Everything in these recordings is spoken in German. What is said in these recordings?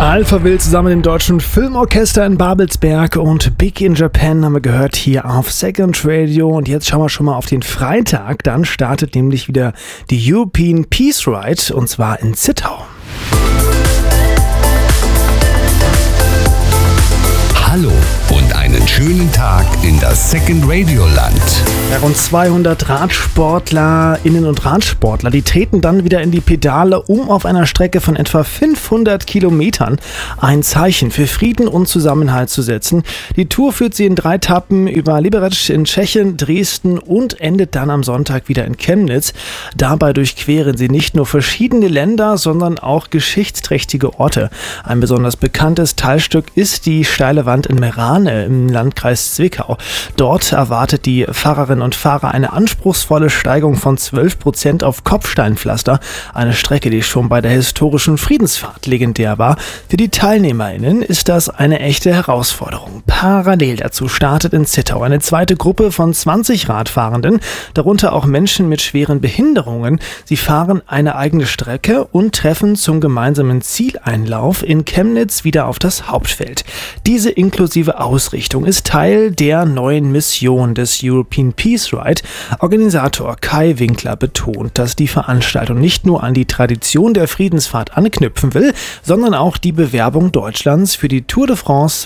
Alphaville zusammen mit dem Deutschen Filmorchester in Babelsberg und Big in Japan haben wir gehört hier auf Second Radio. Und jetzt schauen wir schon mal auf den Freitag. Dann startet nämlich wieder die European Peace Ride und zwar in Zittau. Hallo und einen schönen Tag in das Second Radio Land. Ja, rund 200 RadsportlerInnen und Radsportler, die treten dann wieder in die Pedale, um auf einer Strecke von etwa 500 Kilometern ein Zeichen für Frieden und Zusammenhalt zu setzen. Die Tour führt sie in 3 Etappen über Liberec in Tschechien, Dresden und endet dann am Sonntag wieder in Chemnitz. Dabei durchqueren sie nicht nur verschiedene Länder, sondern auch geschichtsträchtige Orte. Ein besonders bekanntes Teilstück ist die steile Wand in Merane im Landkreis Zwickau. Dort erwartet die Fahrerinnen und Fahrer eine anspruchsvolle Steigung von 12% auf Kopfsteinpflaster. Eine Strecke, die schon bei der historischen Friedensfahrt legendär war. Für die TeilnehmerInnen ist das eine echte Herausforderung. Parallel dazu startet in Zittau eine zweite Gruppe von 20 Radfahrenden, darunter auch Menschen mit schweren Behinderungen. Sie fahren eine eigene Strecke und treffen zum gemeinsamen Zieleinlauf in Chemnitz wieder auf das Hauptfeld. Diese inklusive Ausrichtung ist Teil der neuen Mission des European Peace Ride. Organisator Kai Winkler betont, dass die Veranstaltung nicht nur an die Tradition der Friedensfahrt anknüpfen will, sondern auch die Bewerbung Deutschlands für die Tour de France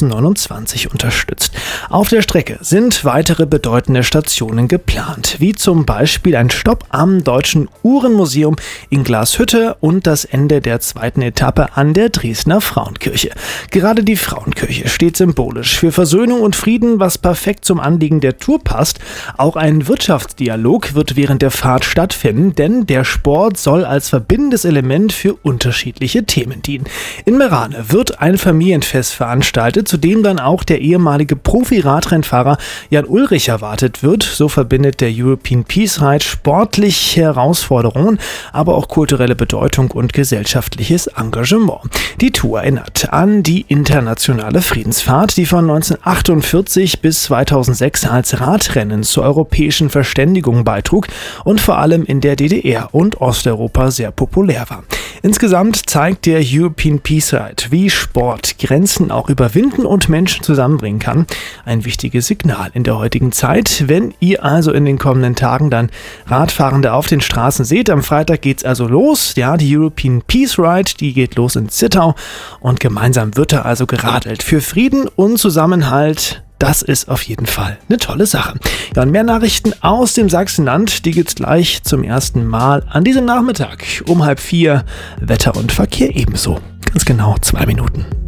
2029 unterstützt. Auf der Strecke sind weitere bedeutende Stationen geplant, wie zum Beispiel ein Stopp am Deutschen Uhrenmuseum in Glashütte und das Ende der zweiten Etappe an der Dresdner Frauenkirche. Gerade die Frauenkirche steht symbolisch für Versöhnung und Frieden, was perfekt zum Anliegen der Tour passt. Auch ein Wirtschaftsdialog wird während der Fahrt stattfinden, denn der Sport soll als verbindendes Element für unterschiedliche Themen dienen. In Merane wird ein Familienfest veranstaltet, zu dem dann auch der ehemalige Profi-Radrennfahrer Jan Ulrich erwartet wird. So verbindet der European Peace Ride sportliche Herausforderungen, aber auch kulturelle Bedeutung und gesellschaftliches Engagement. Die Tour erinnert an die internationale Friedensfahrt, die von 1948 bis 2006 als Radrennen zur europäischen Verständigung beitrug und vor allem in der DDR und Osteuropa sehr populär war. Insgesamt zeigt der European Peace Ride, wie Sport Grenzen auch überwinden und Menschen zusammenbringen kann. Ein wichtiges Signal in der heutigen Zeit. Wenn ihr also in den kommenden Tagen dann Radfahrende auf den Straßen seht, am Freitag geht's also los. Ja, die European Peace Ride, die geht los in Zittau und gemeinsam wird da also geradelt für Frieden und Zusammenhalt. Das ist auf jeden Fall eine tolle Sache. Ja, und mehr Nachrichten aus dem Sachsenland, die gibt's gleich zum ersten Mal an diesem Nachmittag um 3:30. Wetter und Verkehr ebenso. Ganz genau 2 Minuten.